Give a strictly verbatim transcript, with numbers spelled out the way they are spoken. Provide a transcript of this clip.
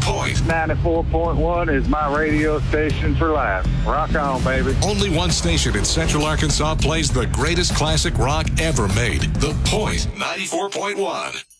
Point. ninety-four point one is my radio station for life. Rock on, baby. Only one station in Central Arkansas plays the greatest classic rock ever made. The Point ninety-four point one.